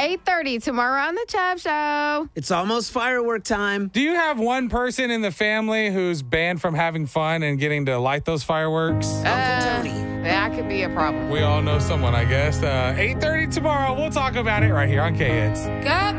8:30 tomorrow on the Chubb Show. It's almost firework time. Do you have one person in the family who's banned from having fun and getting to light those fireworks? Uncle Tony. That could be a problem. We all know someone, I guess. 8:30 tomorrow. We'll talk about it right here on K-Hits. Good